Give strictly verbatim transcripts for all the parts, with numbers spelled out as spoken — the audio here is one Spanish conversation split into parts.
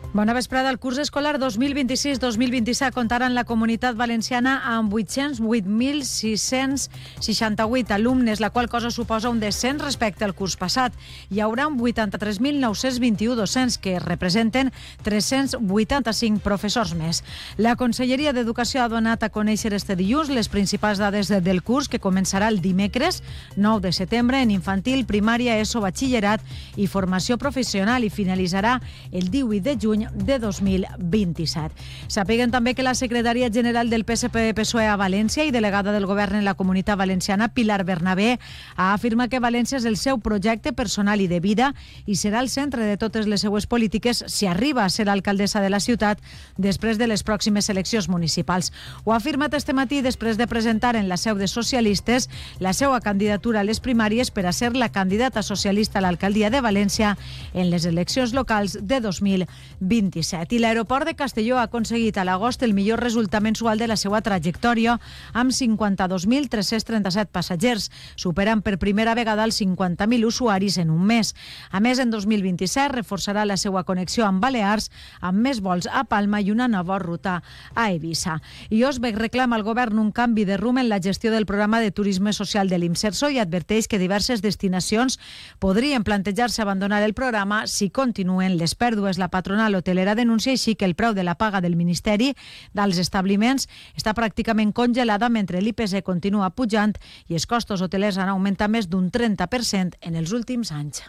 Bona vesprada. El curs escolar dos mil vint-i-sis dos mil vint-i-set comptarà en la Comunitat Valenciana amb vuit-cents vuit mil sis-cents seixanta-vuit alumnes, la qual cosa suposa un descens respecte al curs passat. Hi haurà vuitanta-tres mil nou-cents vint-i-u docents, que representen tres-cents vuitanta-cinc professors més. La Conselleria d'Educació ha donat a conèixer este dilluns les principals dades del curs, que començarà el dimecres nou de setembre en infantil, primària, ESO, batxillerat i formació professional, i finalitzarà el divuit de juny de dos mil vint-i-set. Sapiguen també que la secretària general del P S P-P S O E a València i delegada del govern en la Comunitat Valenciana, Pilar Bernabé, ha afirmat que València és el seu projecte personal i de vida i serà el centre de totes les seues polítiques si arriba a ser alcaldessa de la ciutat després de les pròximes eleccions municipals. Ho ha afirmat este matí després de presentar en la seu de Socialistes la seva candidatura a les primàries per a ser la candidata socialista a l'alcaldia de València en les eleccions locals de dos mil vint-i-set. I l'aeroport de Castelló ha aconseguit a l'agost el millor resultat mensual de la seva trajectòria, amb cinquanta-dos mil tres-cents trenta-set passatgers, superant per primera vegada els cinquanta mil usuaris en un mes. A més, en dos mil vint-i-set reforçarà la seva connexió amb Balears, amb més vols a Palma i una nova ruta a Eivissa. I Osbec reclama al govern un canvi de rumb en la gestió del programa de turisme social de l'Imserso i adverteix que diverses destinacions podrien plantejar-se abandonar el programa si continuen les pèrdues. La patronal hotelera denuncia així que el preu de la paga del Ministeri dels establiments està pràcticament congelada mentre l'I P C continua pujant i els costos hotelers han augmentat més d'un trenta per cent en els últims anys.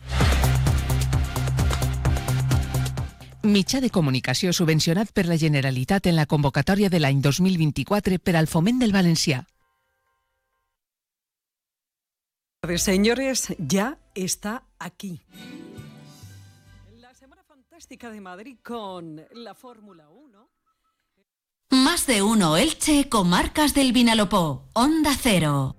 Mitjà de comunicació subvencionat per la Generalitat en la convocatòria de l'any dos mil vint-i-quatre per al foment del valencià. Señores, ya está aquí. De Madrid con la Fórmula uno. Más de uno Elche, comarcas del Vinalopó, Onda Cero.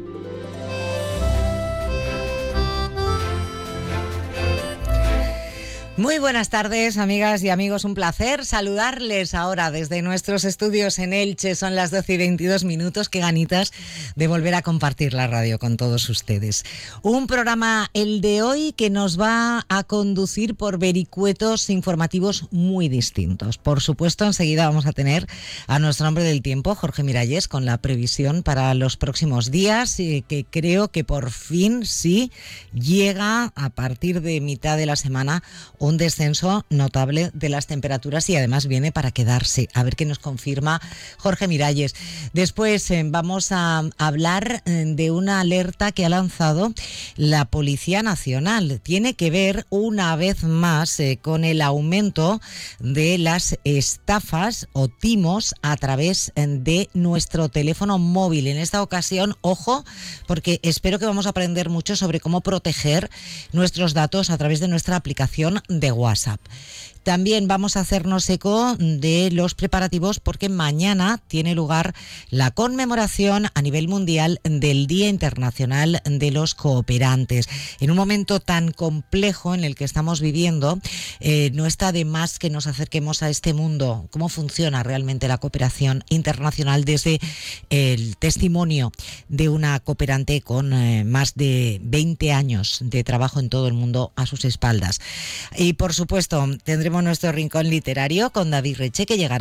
Muy buenas tardes, amigas y amigos. Un placer saludarles ahora desde nuestros estudios en Elche. Son las doce y veintidós minutos. Qué ganitas de volver a compartir la radio con todos ustedes. Un programa, el de hoy, que nos va a conducir por vericuetos informativos muy distintos. Por supuesto, enseguida vamos a tener a nuestro hombre del tiempo, Jorge Miralles, con la previsión para los próximos días, eh, que creo que por fin sí llega a partir de mitad de la semana un descenso notable de las temperaturas y además viene para quedarse. A ver qué nos confirma Jorge Miralles. Después eh, vamos a hablar eh, de una alerta que ha lanzado la Policía Nacional. Tiene que ver una vez más eh, con el aumento de las estafas o timos a través eh, de nuestro teléfono móvil. En esta ocasión, ojo, porque espero que vamos a aprender mucho sobre cómo proteger nuestros datos a través de nuestra aplicación de WhatsApp. También vamos a hacernos eco de los preparativos porque mañana tiene lugar la conmemoración a nivel mundial del Día Internacional de los Cooperantes. En un momento tan complejo en el que estamos viviendo, eh, no está de más que nos acerquemos a este mundo, cómo funciona realmente la cooperación internacional desde el testimonio de una cooperante con eh, más de veinte años de trabajo en todo el mundo a sus espaldas. Y por supuesto, tendremos nuestro rincón literario con David Reche, que llegará